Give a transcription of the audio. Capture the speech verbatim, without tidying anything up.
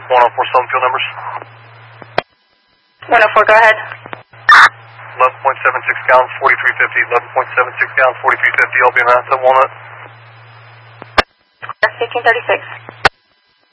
one oh four seven field numbers. one oh four, go ahead. eleven point seven six gallons, forty-three fifty. eleven point seven six gallons, forty-three fifty. I'll be around to Walnut. That's fifteen thirty-six.